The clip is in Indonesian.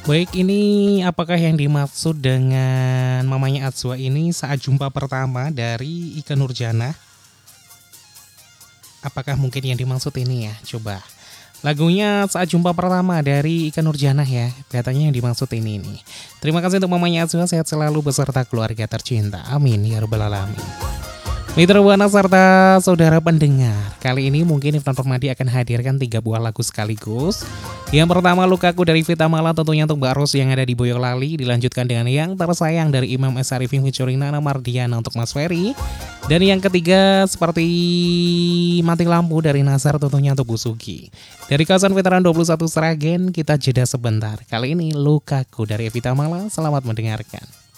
Baik, ini apakah yang dimaksud dengan mamanya Atswa ini saat jumpa pertama dari Ikke Nurjanah? Apakah mungkin yang dimaksud ini ya? Coba. Lagunya saat jumpa pertama dari Ikke Nurjanah ya. Katanya yang dimaksud ini nih. Terima kasih untuk mamanya Atswa, sehat selalu beserta keluarga tercinta. Amin ya rabbal alamin. Mitra Buana serta saudara pendengar, kali ini mungkin Ifnan Permadi akan hadirkan 3 buah lagu sekaligus. Yang pertama Lukaku dari Vita Mala, tentunya untuk Mbak Ros yang ada di Boyolali. Dilanjutkan dengan Yang Tersayang dari Imam S. Arifin featuring Nana Mardiana untuk Mas Ferry. Dan yang ketiga seperti Mati Lampu dari Nazar, tentunya untuk Bu Sugi. Dari kawasan Veteran 21 Sragen, kita jeda sebentar. Kali ini Lukaku dari Vita Mala, selamat mendengarkan.